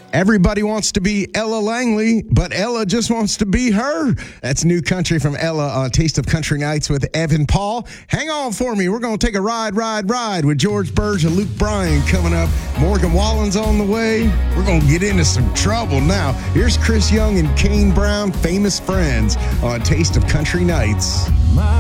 Everybody wants to be Ella Langley, but Ella just wants to be her. That's new country from Ella on Taste of Country Nights with Evan Paul. Hang on for me. We're going to take a ride with George Burge and Luke Bryan coming up. Morgan Wallen's on the way. We're going to get into some trouble now. Here's Chris Young and Kane Brown, Famous Friends on Taste of Country Nights.